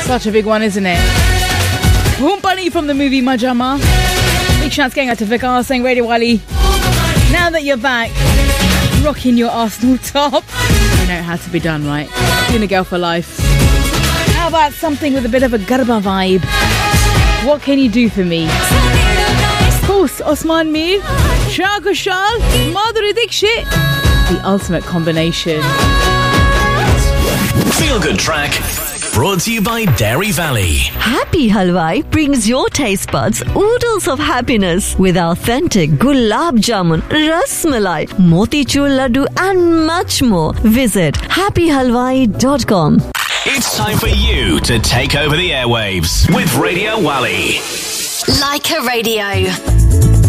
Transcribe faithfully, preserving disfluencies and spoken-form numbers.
Such a big one, isn't it? Humpani from the movie Majama. Big shouts going out to Vicar saying, Radio Wali, now that you're back, rocking your Arsenal top. You know it had to be done, right? Being a girl for life. How about something with a bit of a Garba vibe? What can you do for me? Of course, Osman Mir, Shah Ghoshal, Madhuri Dixit. The ultimate combination. Feel Good Track, brought to you by Dairy Valley. Happy Halwai brings your taste buds oodles of happiness with authentic gulab jamun, ras malai, motichur laddu and much more. Visit happy halwai dot com. It's time for you to take over the airwaves with Radio Wali. Like a Radio.